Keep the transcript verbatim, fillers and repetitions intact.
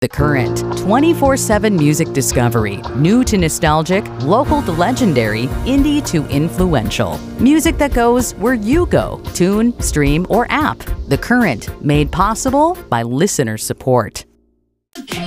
The Current, twenty-four seven music discovery. New to nostalgic, local to legendary, indie to influential. Music that goes where you go. Tune, stream, or app. The Current, made possible by listener support.